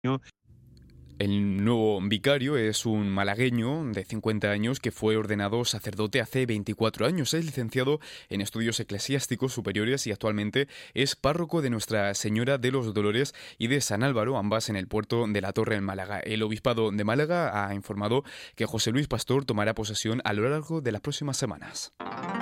El nuevo vicario es un malagueño de 50 años que fue ordenado sacerdote hace 24 años. Es licenciado en estudios eclesiásticos superiores y actualmente es párroco de Nuestra Señora de los Dolores y de San Álvaro, ambas en el puerto de la Torre en Málaga. El obispado de Málaga ha informado que José Luis Pastor tomará posesión a lo largo de las próximas semanas.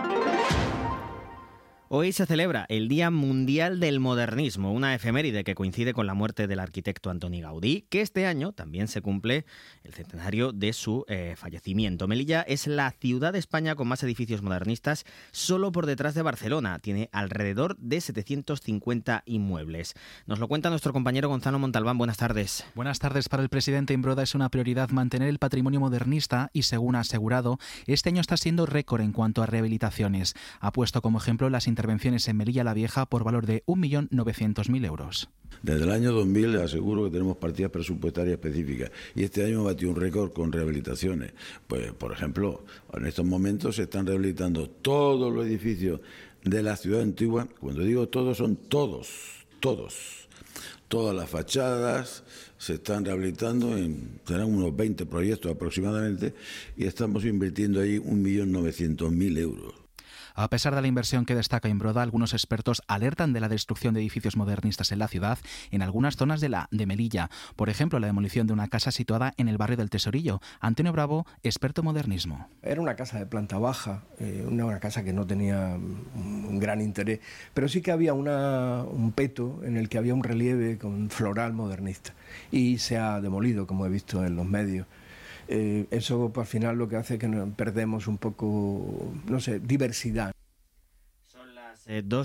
Hoy se celebra el Día Mundial del Modernismo, una efeméride que coincide con la muerte del arquitecto Antoni Gaudí, que este año también se cumple el centenario de su fallecimiento. Melilla es la ciudad de España con más edificios modernistas, solo por detrás de Barcelona. Tiene alrededor de 750 inmuebles. Nos lo cuenta nuestro compañero Gonzalo Montalbán. Buenas tardes. Buenas tardes. Para el presidente Imbroda es una prioridad mantener el patrimonio modernista y, según ha asegurado, este año está siendo récord en cuanto a rehabilitaciones. Ha puesto como ejemplo las intervenciones en Melilla la Vieja por valor de 1.900.000 euros. Desde el año 2000 le aseguro que tenemos partidas presupuestarias específicas y este año hemos batido un récord con rehabilitaciones. Pues, por ejemplo, en estos momentos se están rehabilitando todos los edificios de la ciudad antigua. Cuando digo todos, son todos. Todas las fachadas se están rehabilitando, serán unos 20 proyectos aproximadamente, y estamos invirtiendo ahí 1.900.000 euros. A pesar de la inversión que destaca Imbroda, algunos expertos alertan de la destrucción de edificios modernistas en la ciudad en algunas zonas de Melilla. Por ejemplo, la demolición de una casa situada en el barrio del Tesorillo. Antonio Bravo, experto en modernismo. Era una casa de planta baja, una casa que no tenía un gran interés, pero sí que había un peto en el que había un relieve con floral modernista y se ha demolido, como he visto en los medios. Eso al final lo que hace es que perdemos un poco, diversidad. Son las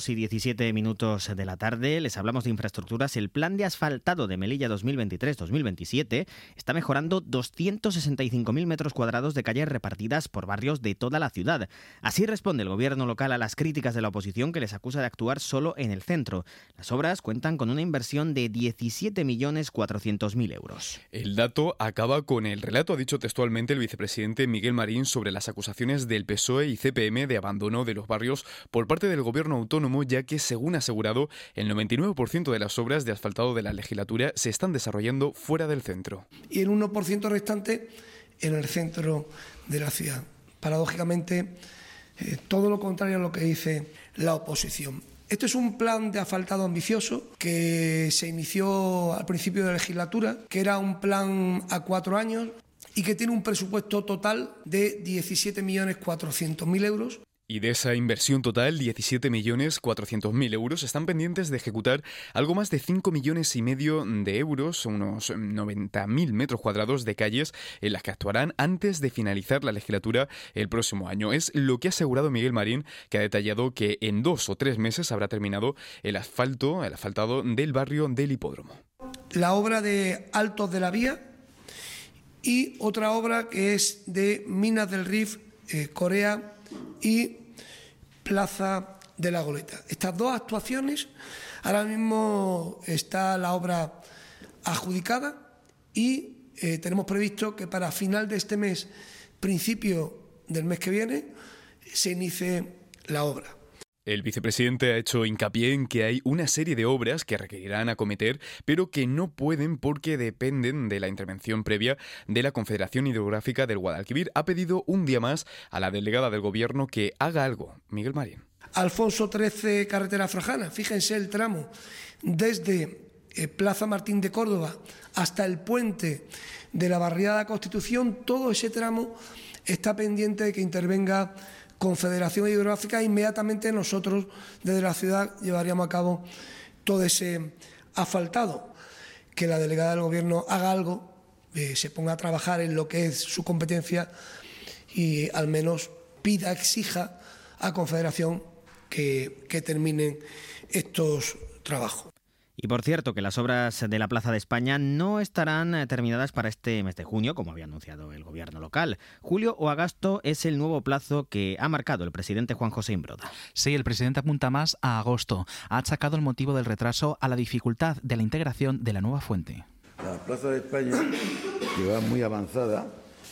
2:17 de la tarde. Les hablamos de infraestructuras. El plan de asfaltado de Melilla 2023-2027 está mejorando 265.000 metros cuadrados de calles repartidas por barrios de toda la ciudad. Así responde el gobierno local a las críticas de la oposición, que les acusa de actuar solo en el centro. Las obras cuentan con una inversión de 17.400.000 euros. El dato acaba con el relato, ha dicho textualmente el vicepresidente Miguel Marín, sobre las acusaciones del PSOE y CPM de abandono de los barrios por parte del gobierno autónomo, ya que, según ha asegurado, el 99% de las obras de asfaltado de la legislatura se están desarrollando fuera del centro. Y el 1% restante en el centro de la ciudad. Paradójicamente, todo lo contrario a lo que dice la oposición. Este es un plan de asfaltado ambicioso que se inició al principio de la legislatura, que era un plan a 4 años y que tiene un presupuesto total de 17.400.000 euros. Y de esa inversión total, 17.400.000 euros, están pendientes de ejecutar algo más de 5,5 millones de euros, unos 90.000 metros cuadrados de calles en las que actuarán antes de finalizar la legislatura el próximo año. Es lo que ha asegurado Miguel Marín, que ha detallado que en 2 o 3 meses habrá terminado el asfaltado del barrio del Hipódromo. La obra de Altos de la Vía y otra obra que es de Minas del Rif, Corea y Plaza de la Goleta. Estas dos actuaciones, ahora mismo está la obra adjudicada y tenemos previsto que para final de este mes, principio del mes que viene, se inicie la obra. El vicepresidente ha hecho hincapié en que hay una serie de obras que requerirán acometer, pero que no pueden porque dependen de la intervención previa de la Confederación Hidrográfica del Guadalquivir. Ha pedido un día más a la delegada del Gobierno que haga algo. Miguel Marín. Alfonso XIII, carretera Frajana. Fíjense el tramo desde Plaza Martín de Córdoba hasta el puente de la barriada Constitución. Todo ese tramo está pendiente de que intervenga Confederación Hidrográfica. Inmediatamente nosotros desde la ciudad llevaríamos a cabo todo ese asfaltado. Que la delegada del Gobierno haga algo, se ponga a trabajar en lo que es su competencia y al menos pida, exija a Confederación que terminen estos trabajos. Y por cierto, que las obras de la Plaza de España no estarán terminadas para este mes de junio, como había anunciado el gobierno local. Julio o agosto es el nuevo plazo que ha marcado el presidente Juan José Imbroda. Sí, el presidente apunta más a agosto. Ha achacado el motivo del retraso a la dificultad de la integración de la nueva fuente. La Plaza de España, que va muy avanzada,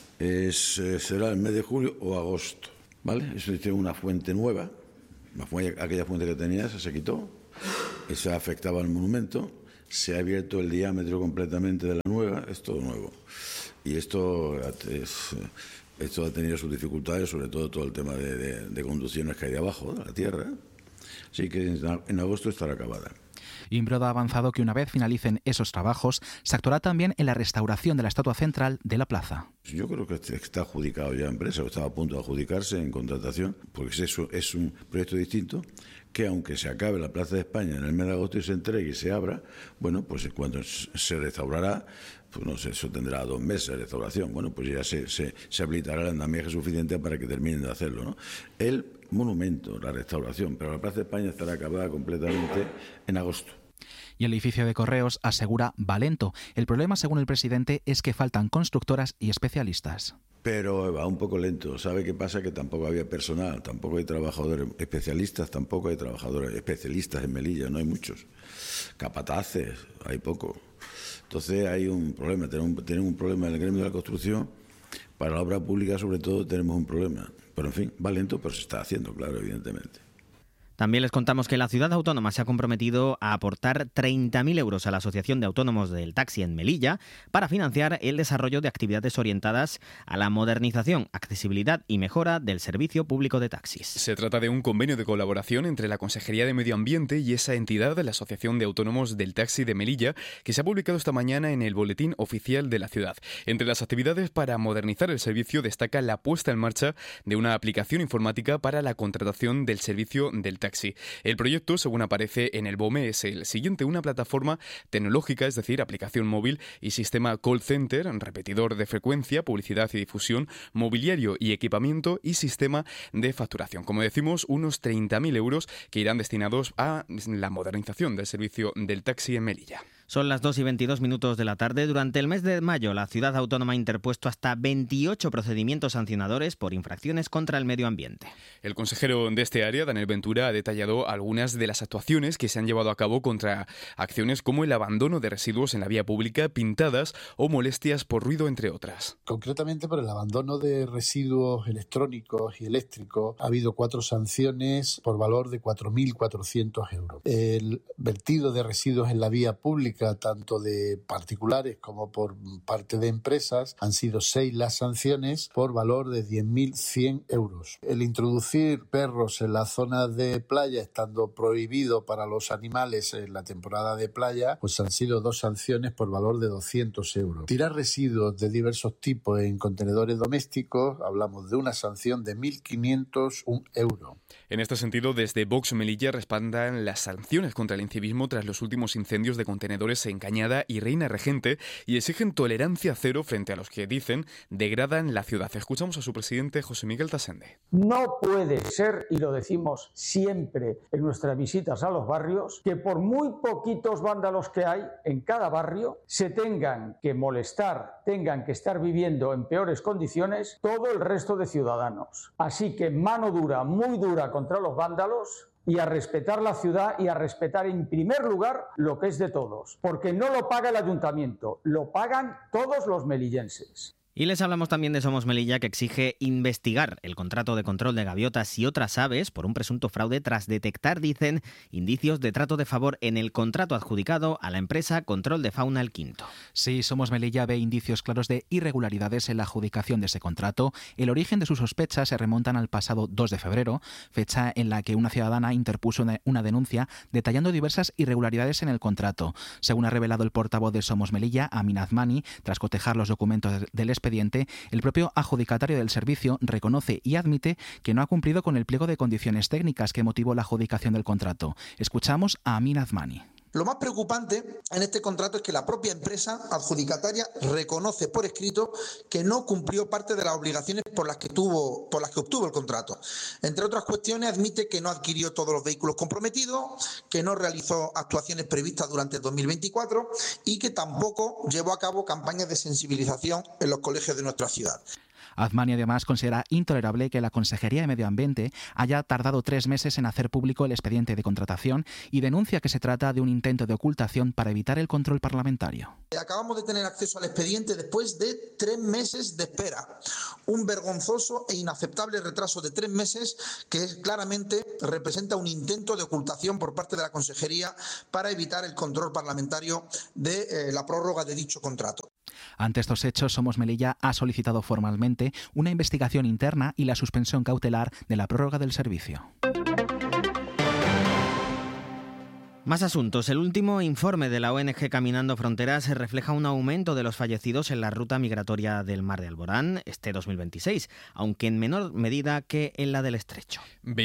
será el mes de julio o agosto, ¿vale? Eso tiene una fuente nueva. Aquella fuente que tenía se quitó. Esa afectaba al monumento, se ha abierto el diámetro completamente de la nueva, es todo nuevo. Y esto ha tenido sus dificultades, sobre todo el tema de conducciones que hay de abajo, de la tierra. Así que en agosto estará acabada. Imbroda ha avanzado que una vez finalicen esos trabajos, se actuará también en la restauración de la estatua central de la plaza. Yo creo que está adjudicado ya a empresa, o estaba a punto de adjudicarse en contratación, porque eso es un proyecto distinto, que aunque se acabe la Plaza de España en el mes de agosto y se entregue y se abra, bueno, pues cuando se restaurará, pues no sé, eso tendrá 2 meses de restauración, bueno, pues ya se habilitará el andamiaje suficiente para que terminen de hacerlo, ¿no? El monumento, la restauración, pero la Plaza de España estará acabada completamente en agosto. Y el edificio de Correos asegura va lento. El problema, según el presidente, es que faltan constructoras y especialistas. Pero va un poco lento. ¿Sabe qué pasa? Que tampoco había personal, tampoco hay trabajadores especialistas, tampoco hay trabajadores especialistas en Melilla, no hay muchos. Capataces, hay poco. Entonces hay un problema, tenemos un problema en el gremio de la construcción. Para la obra pública, sobre todo, tenemos un problema. Pero, en fin, va lento, pero se está haciendo, claro, evidentemente. También les contamos que la ciudad autónoma se ha comprometido a aportar 30.000 euros a la Asociación de Autónomos del Taxi en Melilla para financiar el desarrollo de actividades orientadas a la modernización, accesibilidad y mejora del servicio público de taxis. Se trata de un convenio de colaboración entre la Consejería de Medio Ambiente y esa entidad, la Asociación de Autónomos del Taxi de Melilla, que se ha publicado esta mañana en el Boletín Oficial de la ciudad. Entre las actividades para modernizar el servicio destaca la puesta en marcha de una aplicación informática para la contratación del servicio del taxi. El proyecto, según aparece en el BOME, es el siguiente: una plataforma tecnológica, es decir, aplicación móvil y sistema call center, repetidor de frecuencia, publicidad y difusión, mobiliario y equipamiento y sistema de facturación. Como decimos, unos 30.000 euros que irán destinados a la modernización del servicio del taxi en Melilla. Son las 2:22 de la tarde. Durante el mes de mayo, la ciudad autónoma ha interpuesto hasta 28 procedimientos sancionadores por infracciones contra el medio ambiente. El consejero de este área, Daniel Ventura, ha detallado algunas de las actuaciones que se han llevado a cabo contra acciones como el abandono de residuos en la vía pública, pintadas o molestias por ruido, entre otras. Concretamente, por el abandono de residuos electrónicos y eléctricos ha habido 4 sanciones por valor de 4.400 euros. El vertido de residuos en la vía pública, tanto de particulares como por parte de empresas, han sido 6 las sanciones por valor de 10.100 euros. El introducir perros en la zona de playa, estando prohibido para los animales en la temporada de playa, pues han sido 2 sanciones por valor de 200 euros. Tirar residuos de diversos tipos en contenedores domésticos, hablamos de una sanción de 1.501 euros. En este sentido, desde Vox Melilla respaldan las sanciones contra el incivismo tras los últimos incendios de contenedores en Cañada y Reina Regente y exigen tolerancia cero frente a los que, dicen, degradan la ciudad. Escuchamos a su presidente, José Miguel Tasende. No puede ser, y lo decimos siempre en nuestras visitas a los barrios, que por muy poquitos vándalos que hay en cada barrio se tengan que molestar, tengan que estar viviendo en peores condiciones todo el resto de ciudadanos. Así que mano dura, muy dura contra los vándalos, y a respetar la ciudad y a respetar en primer lugar lo que es de todos, porque no lo paga el ayuntamiento, lo pagan todos los melillenses. Y les hablamos también de Somos Melilla, que exige investigar el contrato de control de gaviotas y otras aves por un presunto fraude tras detectar, dicen, indicios de trato de favor en el contrato adjudicado a la empresa Control de Fauna El Quinto. Sí, Somos Melilla ve indicios claros de irregularidades en la adjudicación de ese contrato. El origen de sus sospechas se remontan al pasado 2 de febrero, fecha en la que una ciudadana interpuso una denuncia detallando diversas irregularidades en el contrato. Según ha revelado el portavoz de Somos Melilla, Amin Azmani, tras cotejar los documentos del expediente, el propio adjudicatario del servicio reconoce y admite que no ha cumplido con el pliego de condiciones técnicas que motivó la adjudicación del contrato. Escuchamos a Amin Azmani. Lo más preocupante en este contrato es que la propia empresa adjudicataria reconoce por escrito que no cumplió parte de las obligaciones por las que obtuvo el contrato. Entre otras cuestiones, admite que no adquirió todos los vehículos comprometidos, que no realizó actuaciones previstas durante el 2024 y que tampoco llevó a cabo campañas de sensibilización en los colegios de nuestra ciudad. Azmani además considera intolerable que la Consejería de Medio Ambiente haya tardado 3 meses en hacer público el expediente de contratación y denuncia que se trata de un intento de ocultación para evitar el control parlamentario. Acabamos de tener acceso al expediente después de 3 meses de espera. Un vergonzoso e inaceptable retraso de 3 meses que claramente representa un intento de ocultación por parte de la Consejería para evitar el control parlamentario de la prórroga de dicho contrato. Ante estos hechos, Somos Melilla ha solicitado formalmente una investigación interna y la suspensión cautelar de la prórroga del servicio. Más asuntos. El último informe de la ONG Caminando Fronteras refleja un aumento de los fallecidos en la ruta migratoria del Mar de Alborán este 2026, aunque en menor medida que en la del Estrecho.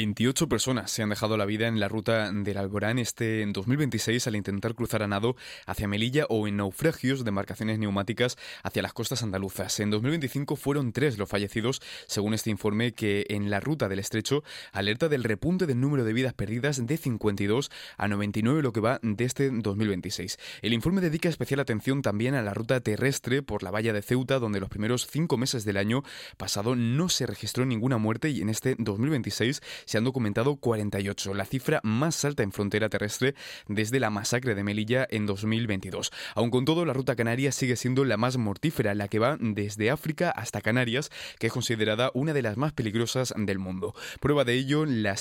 28 personas se han dejado la vida en la ruta del Alborán este 2026 al intentar cruzar a nado hacia Melilla o en naufragios de embarcaciones neumáticas hacia las costas andaluzas. En 2025 fueron 3 los fallecidos, según este informe, que en la ruta del Estrecho alerta del repunte del número de vidas perdidas de 52 a 99 lo que va de este 2026. El informe dedica especial atención también a la ruta terrestre por la valla de Ceuta, donde los primeros 5 meses del año pasado no se registró ninguna muerte y en este 2026 se han documentado 48, la cifra más alta en frontera terrestre desde la masacre de Melilla en 2022. Aun con todo, la ruta canaria sigue siendo la más mortífera, la que va desde África hasta Canarias, que es considerada una de las más peligrosas del mundo. Prueba de ello, las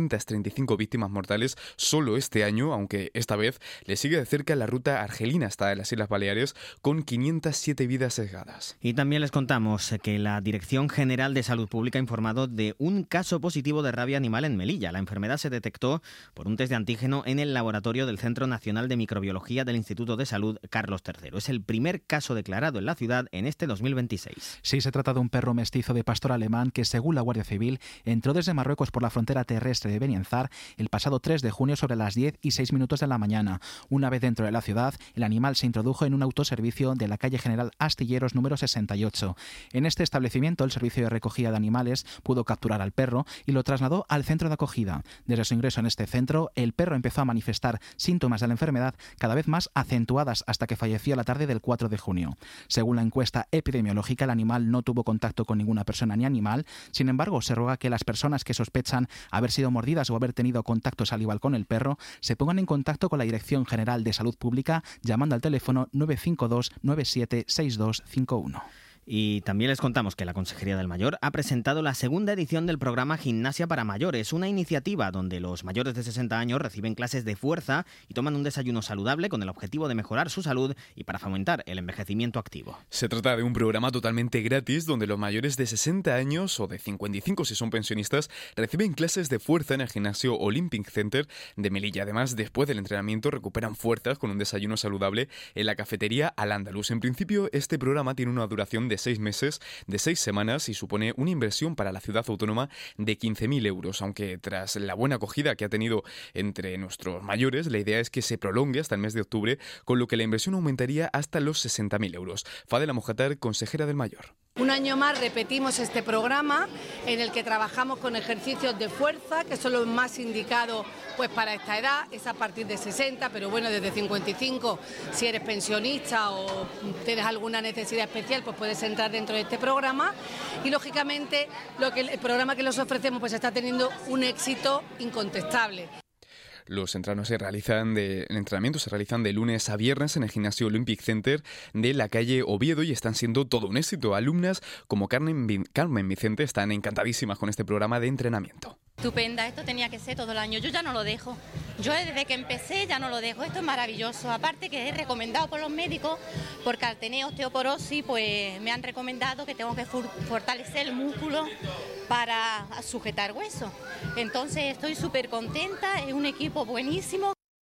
635 víctimas mortales solo este año, aunque esta vez le sigue de cerca la ruta argelina hasta las Islas Baleares, con 507 vidas sesgadas. Y también les contamos que la Dirección General de Salud Pública ha informado de un caso positivo de rabia animal en Melilla. La enfermedad se detectó por un test de antígeno en el laboratorio del Centro Nacional de Microbiología del Instituto de Salud Carlos III. Es el primer caso declarado en la ciudad en este 2026. Sí, se trata de un perro mestizo de pastor alemán que, según la Guardia Civil, entró desde Marruecos por la frontera terrestre de Benienzar el pasado 3 de junio sobre las 10:06 de la mañana. Una vez dentro de la ciudad, el animal se introdujo en un autoservicio de la calle General Astilleros número 68. En este establecimiento, el servicio de recogida de animales pudo capturar al perro y lo trasladó al centro de acogida. Desde su ingreso en este centro, el perro empezó a manifestar síntomas de la enfermedad cada vez más acentuadas hasta que falleció la tarde del 4 de junio. Según la encuesta epidemiológica, el animal no tuvo contacto con ninguna persona ni animal. Sin embargo, se ruega que las personas que sospechan haber sido mordidas o haber tenido contacto salival con el perro se pongan en contacto con la Dirección General de Salud Pública llamando al teléfono 952 97 6251. Y también les contamos que la Consejería del Mayor ha presentado la segunda edición del programa Gimnasia para Mayores, una iniciativa donde los mayores de 60 años reciben clases de fuerza y toman un desayuno saludable con el objetivo de mejorar su salud y para fomentar el envejecimiento activo. Se trata de un programa totalmente gratis donde los mayores de 60 años o de 55 si son pensionistas reciben clases de fuerza en el gimnasio Olympic Center de Melilla. Además, después del entrenamiento recuperan fuerzas con un desayuno saludable en la cafetería Al Andalus. En principio, este programa tiene una duración de 6 meses, de 6 semanas y supone una inversión para la ciudad autónoma de 15.000 euros, aunque tras la buena acogida que ha tenido entre nuestros mayores, la idea es que se prolongue hasta el mes de octubre, con lo que la inversión aumentaría hasta los 60.000 euros. Fadela Mojatar, consejera del Mayor. Un año más repetimos este programa en el que trabajamos con ejercicios de fuerza, que son los más indicados pues para esta edad, es a partir de 60, pero bueno, desde 55, si eres pensionista o tienes alguna necesidad especial, pues puedes entrar dentro de este programa. Y lógicamente el programa que les ofrecemos pues está teniendo un éxito incontestable. Los entrenamientos se realizan de lunes a viernes en el gimnasio Olympic Center de la calle Oviedo y están siendo todo un éxito. Alumnas como Carmen Vicente están encantadísimas con este programa de entrenamiento. Estupenda, esto tenía que ser todo el año, yo ya no lo dejo. Yo desde que empecé ya no lo dejo, esto es maravilloso. Aparte que es recomendado por los médicos, porque al tener osteoporosis pues me han recomendado que tengo que fortalecer el músculo para sujetar huesos. Entonces estoy súper contenta, es un equipo buenísimo.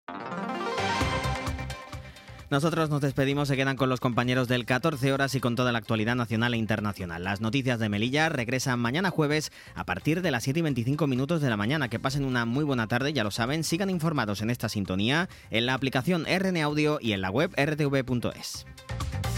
Nosotros nos despedimos, se quedan con los compañeros del 14 horas y con toda la actualidad nacional e internacional. Las noticias de Melilla regresan mañana jueves a partir de las 7:25 de la mañana. Que pasen una muy buena tarde, ya lo saben, sigan informados en esta sintonía, en la aplicación RN Audio y en la web rtv.es.